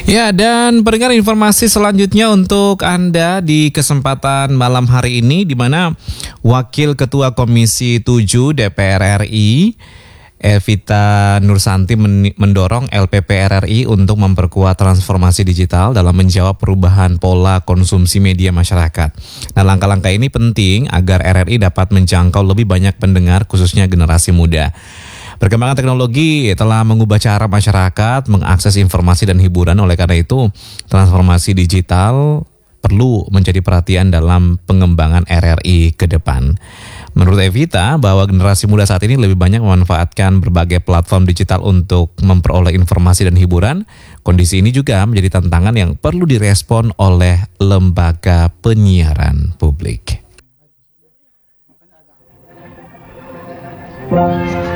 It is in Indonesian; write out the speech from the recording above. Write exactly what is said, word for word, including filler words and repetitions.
Ya, dan pendengar informasi selanjutnya untuk Anda di kesempatan malam hari ini, di mana Wakil Ketua Komisi tujuh D P R R I Evita Nursanti mendorong L P P R R I untuk memperkuat transformasi digital dalam menjawab perubahan pola konsumsi media masyarakat. Nah, langkah-langkah ini penting agar R R I dapat menjangkau lebih banyak pendengar, khususnya generasi muda. Perkembangan teknologi telah mengubah cara masyarakat mengakses informasi dan hiburan. Oleh karena itu, transformasi digital perlu menjadi perhatian dalam pengembangan R R I ke depan. Menurut Evita, bahwa generasi muda saat ini lebih banyak memanfaatkan berbagai platform digital untuk memperoleh informasi dan hiburan. Kondisi ini juga menjadi tantangan yang perlu direspon oleh lembaga penyiaran publik.